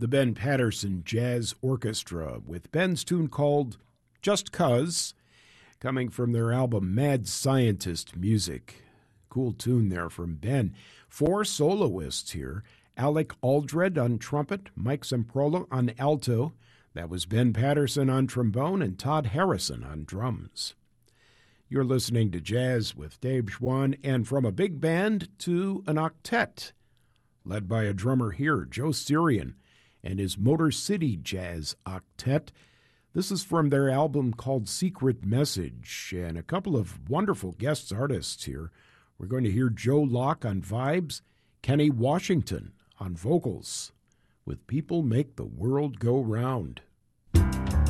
the Ben Patterson Jazz Orchestra with Ben's tune called Just 'Cause, coming from their album Mad Scientist Music. Cool tune there from Ben. 4 soloists here. Alec Aldred on trumpet, Mike Semprola on alto. That was Ben Patterson on trombone and Todd Harrison on drums. You're listening to Jazz with Dave Schwann, and from a big band to an octet, led by a drummer here, Joe Sirian, and his Motor City Jazz Octet. This is from their album called Secret Message, and a couple of wonderful guest artists here. We're going to hear Joe Locke on vibes, Kenny Washington on vocals, with People Make the World Go Round.